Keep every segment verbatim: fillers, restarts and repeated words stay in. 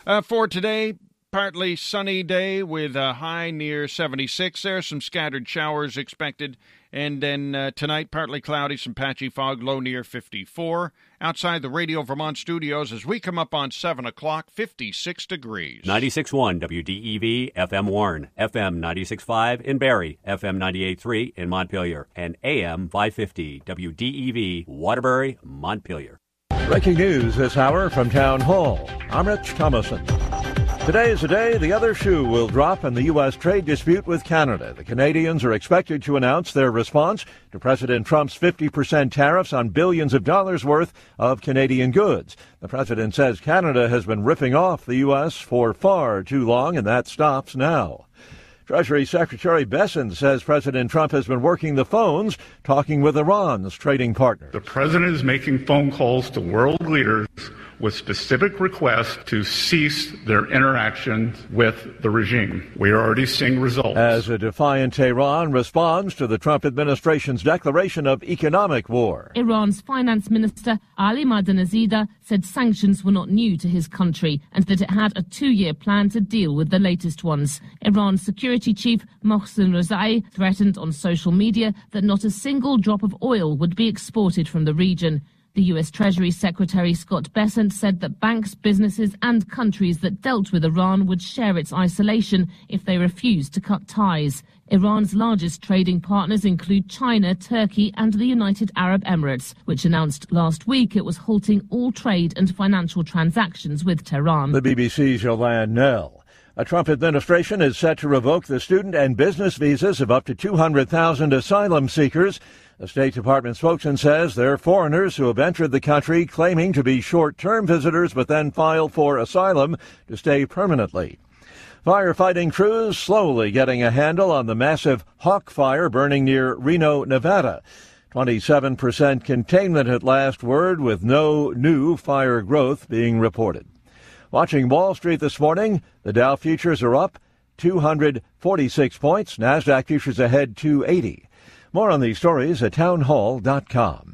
Uh, for today, partly sunny day with a high near seventy-six. There are some scattered showers expected. And then uh, tonight, partly cloudy, some patchy fog, low near fifty-four. Outside the Radio Vermont studios, as we come up on seven o'clock, fifty-six degrees. ninety-six point one W D E V, F M Warren, F M ninety-six point five in Barrie, F M ninety-eight point three in Montpelier, and A M five fifty W D E V, Waterbury, Montpelier. Breaking news this hour from Town Hall. I'm Rich Thomason. Today is the day the other shoe will drop in the U S trade dispute with Canada. The Canadians are expected to announce their response to President Trump's fifty percent tariffs on billions of dollars worth of Canadian goods. The president says Canada has been ripping off the U S for far too long, and that stops now. Treasury Secretary Bessent says President Trump has been working the phones, talking with Iran's trading partners. The president is making phone calls to world leaders with specific requests to cease their interaction with the regime. We are already seeing results. As a defiant Tehran responds to the Trump administration's declaration of economic war. Iran's finance minister, Ali Madanazadeh, said sanctions were not new to his country and that it had a two-year plan to deal with the latest ones. Iran's security chief, Mohsen Rezai, threatened on social media that not a single drop of oil would be exported from the region. The U S Treasury Secretary Scott Bessent said that banks, businesses and countries that dealt with Iran would share its isolation if they refused to cut ties. Iran's largest trading partners include China, Turkey and the United Arab Emirates, which announced last week it was halting all trade and financial transactions with Tehran. The B B C's Yolande Knell. A Trump administration is set to revoke the student and business visas of up to two hundred thousand asylum seekers. The State Department spokesman says they're foreigners who have entered the country claiming to be short-term visitors but then file for asylum to stay permanently. Firefighting crews slowly getting a handle on the massive Hawk Fire burning near Reno, Nevada. twenty-seven percent containment at last word, with no new fire growth being reported. Watching Wall Street this morning, the Dow futures are up two hundred forty-six points. NASDAQ futures ahead two eighty. More on these stories at townhall dot com.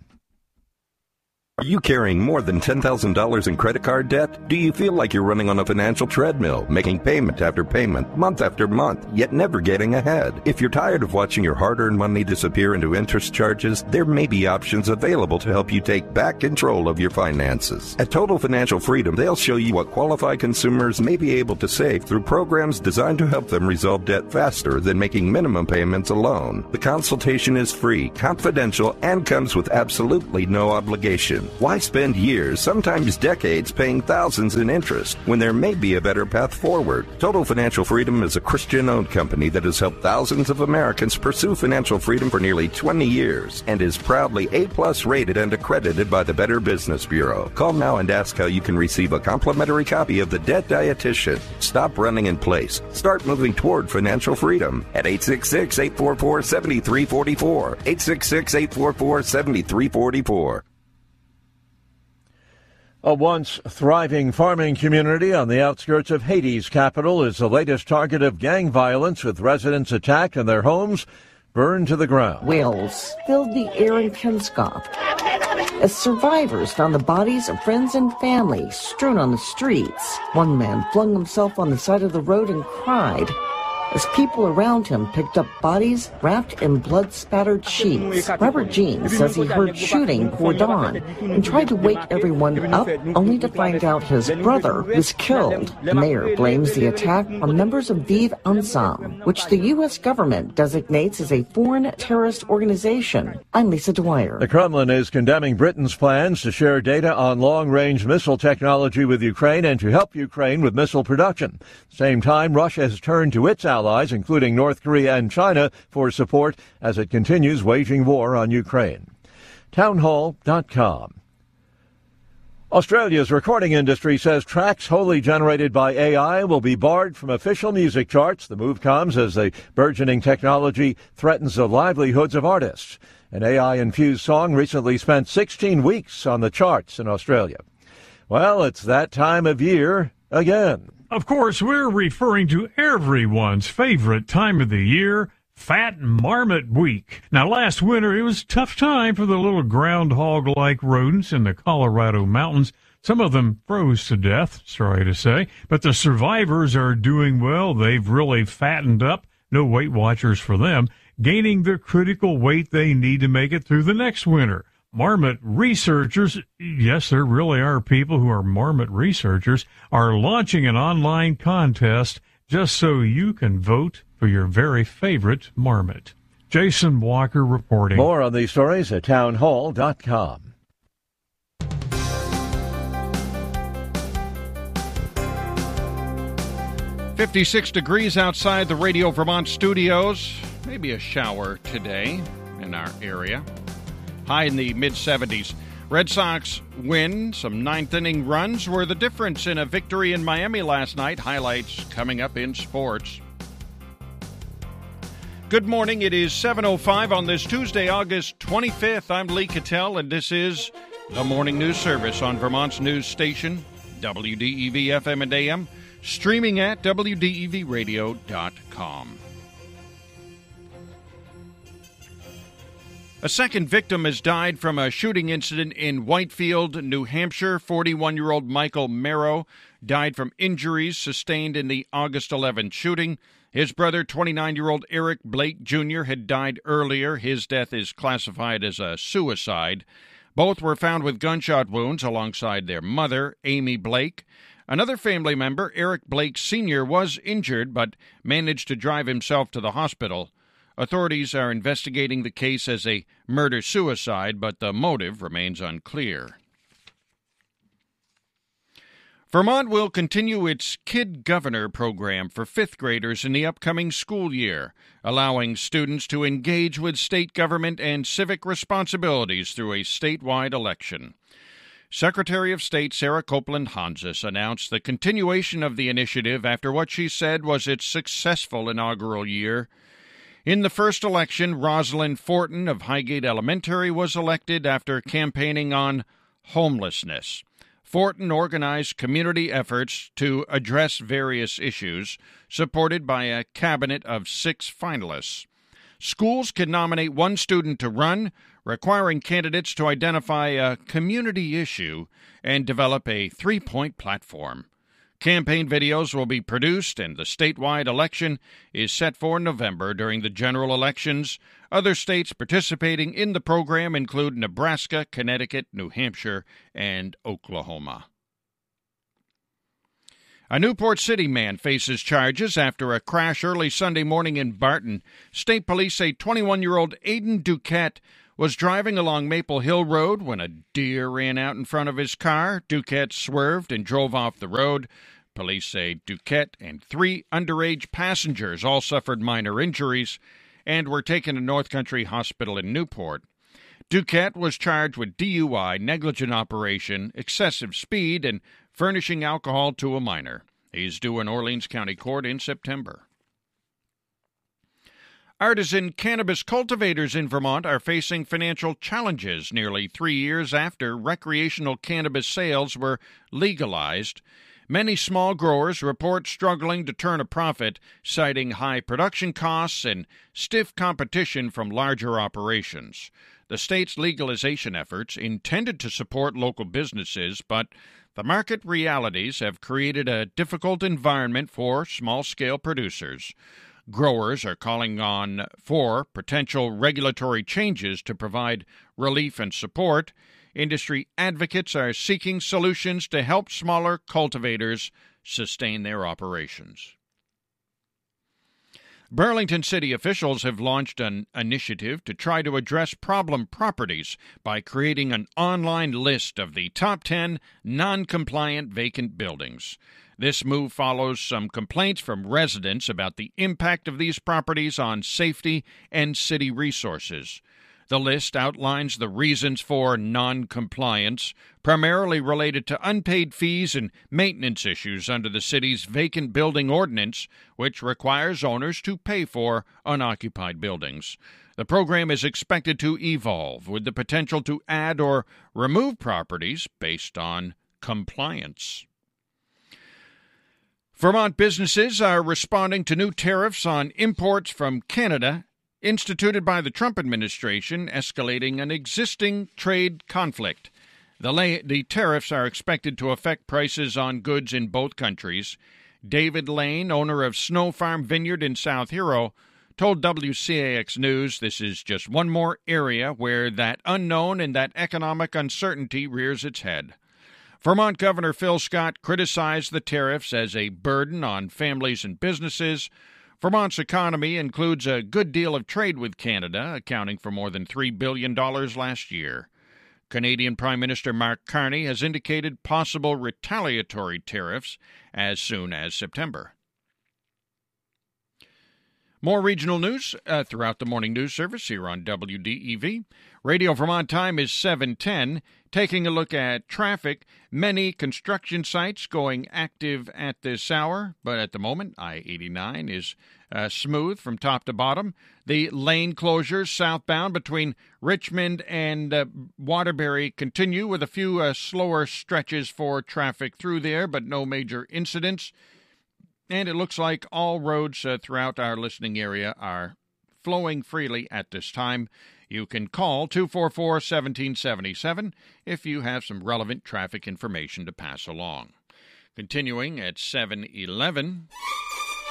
Are you carrying more than ten thousand dollars in credit card debt? Do you feel like you're running on a financial treadmill, making payment after payment, month after month, yet never getting ahead? If you're tired of watching your hard-earned money disappear into interest charges, there may be options available to help you take back control of your finances. At Total Financial Freedom, they'll show you what qualified consumers may be able to save through programs designed to help them resolve debt faster than making minimum payments alone. The consultation is free, confidential, and comes with absolutely no obligation. Why spend years, sometimes decades, paying thousands in interest when there may be a better path forward? Total Financial Freedom is a Christian-owned company that has helped thousands of Americans pursue financial freedom for nearly twenty years and is proudly A-plus rated and accredited by the Better Business Bureau. Call now and ask how you can receive a complimentary copy of The Debt Dietitian. Stop running in place. Start moving toward financial freedom at eight six six, eight four four, seven three four four, eight six six, eight four four, seven three four four. A once thriving farming community on the outskirts of Haiti's capital is the latest target of gang violence, with residents attacked and their homes burned to the ground. Wails filled the air in Penskop as survivors found the bodies of friends and family strewn on the streets. One man flung himself on the side of the road and cried as people around him picked up bodies wrapped in blood-spattered sheets. Robert Jean says he heard shooting before dawn and tried to wake everyone up, only to find out his brother was killed. The mayor blames the attack on members of Vive Ensemble, which the U S government designates as a foreign terrorist organization. I'm Lisa Dwyer. The Kremlin is condemning Britain's plans to share data on long-range missile technology with Ukraine and to help Ukraine with missile production. At the same time, Russia has turned to its allies, allies, including North Korea and China, for support as it continues waging war on Ukraine. townhall dot com. Australia's recording industry says tracks wholly generated by A I will be barred from official music charts. The move comes as the burgeoning technology threatens the livelihoods of artists. An A I-infused song recently spent sixteen weeks on the charts in Australia. Well, it's that time of year again. Of course, we're referring to everyone's favorite time of the year, Fat Marmot Week. Now, last winter, it was a tough time for the little groundhog-like rodents in the Colorado mountains. Some of them froze to death, sorry to say, but the survivors are doing well. They've really fattened up. No Weight Watchers for them, gaining the critical weight they need to make it through the next winter. Marmot researchers, yes, there really are people who are Marmot researchers, are launching an online contest just so you can vote for your very favorite Marmot. Jason Walker reporting. More on these stories at townhall dot com. fifty-six degrees outside the Radio Vermont studios. Maybe a shower today in our area. High in the mid seventies. Red Sox win. Some ninth-inning runs were the difference in a victory in Miami last night. Highlights coming up in sports. Good morning. It is seven oh five on this Tuesday, August twenty-fifth. I'm Lee Cattell, and this is the Morning News Service on Vermont's news station, W D E V F M and A M, streaming at W D E V radio dot com. A second victim has died from a shooting incident in Whitefield, New Hampshire. forty-one-year-old Michael Merrow died from injuries sustained in the August eleventh shooting. His brother, twenty-nine-year-old Eric Blake Junior, had died earlier. His death is classified as a suicide. Both were found with gunshot wounds alongside their mother, Amy Blake. Another family member, Eric Blake Senior, was injured but managed to drive himself to the hospital. Authorities are investigating the case as a murder-suicide, but the motive remains unclear. Vermont will continue its Kid Governor program for fifth graders in the upcoming school year, allowing students to engage with state government and civic responsibilities through a statewide election. Secretary of State Sarah Copeland Hanzus announced the continuation of the initiative after what she said was its successful inaugural year. In the first election, Rosalind Fortin of Highgate Elementary was elected after campaigning on homelessness. Fortin organized community efforts to address various issues, supported by a cabinet of six finalists. Schools can nominate one student to run, requiring candidates to identify a community issue and develop a three-point platform. Campaign videos will be produced, and the statewide election is set for November during the general elections. Other states participating in the program include Nebraska, Connecticut, New Hampshire, and Oklahoma. A Newport City man faces charges after a crash early Sunday morning in Barton. State police say twenty-one-year-old Aiden Duquette was driving along Maple Hill Road when a deer ran out in front of his car. Duquette swerved and drove off the road. Police say Duquette and three underage passengers all suffered minor injuries and were taken to North Country Hospital in Newport. Duquette was charged with D U I, negligent operation, excessive speed, and furnishing alcohol to a minor. He's due in Orleans County Court in September. Artisan cannabis cultivators in Vermont are facing financial challenges nearly three years after recreational cannabis sales were legalized. Many small growers report struggling to turn a profit, citing high production costs and stiff competition from larger operations. The state's legalization efforts intended to support local businesses, but the market realities have created a difficult environment for small-scale producers. Growers are calling on for potential regulatory changes to provide relief and support. Industry advocates are seeking solutions to help smaller cultivators sustain their operations. Burlington City officials have launched an initiative to try to address problem properties by creating an online list of the top ten non-compliant vacant buildings. This move follows some complaints from residents about the impact of these properties on safety and city resources. The list outlines the reasons for non-compliance, primarily related to unpaid fees and maintenance issues under the city's vacant building ordinance, which requires owners to pay for unoccupied buildings. The program is expected to evolve, with the potential to add or remove properties based on compliance. Vermont businesses are responding to new tariffs on imports from Canada instituted by the Trump administration, escalating an existing trade conflict. The, la- the tariffs are expected to affect prices on goods in both countries. David Lane, owner of Snow Farm Vineyard in South Hero, told W C A X News this is just one more area where that unknown and that economic uncertainty rears its head. Vermont Governor Phil Scott criticized the tariffs as a burden on families and businesses. Vermont's economy includes a good deal of trade with Canada, accounting for more than three billion dollars last year. Canadian Prime Minister Mark Carney has indicated possible retaliatory tariffs as soon as September. More regional news uh, throughout the morning news service here on W D E V. Radio Vermont time is seven ten. Taking a look at traffic, many construction sites going active at this hour, but at the moment, I eighty-nine is uh, smooth from top to bottom. The lane closures southbound between Richmond and uh, Waterbury continue with a few uh, slower stretches for traffic through there, but no major incidents. And it looks like all roads uh, throughout our listening area are flowing freely at this time. You can call two four four, one seven seven seven if you have some relevant traffic information to pass along. Continuing at seven eleven.